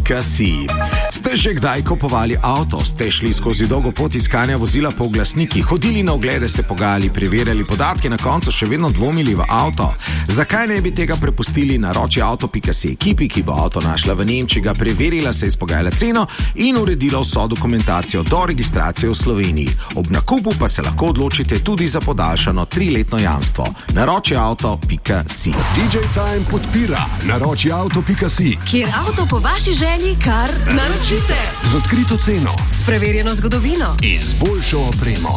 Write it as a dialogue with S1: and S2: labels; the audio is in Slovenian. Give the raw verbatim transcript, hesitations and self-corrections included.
S1: pika si. Ste že kdaj kupovali avto? Ste šli skozi dolgo pot iskanja vozila po oglasnikih, hodili na oglede, se pogajali, preverjali podatke, na koncu še vedno dvomili v avto? Zakaj ne bi tega prepustili naroči avto pika si ekipi, ki bo avto našla v Nemčiji, ga preverila, se izpogajala ceno in uredila vso dokumentacijo do registracije v Sloveniji. Ob nakupu pa se lahko odločite tudi za podaljšano triletno jamstvo. naroči avto pika si.
S2: D J Time podpira naroči avto pika si,
S3: kjer avto po vaši želji kar naročite.
S2: Z odkrito ceno,
S3: s preverjeno zgodovino
S2: in z boljšo opremo.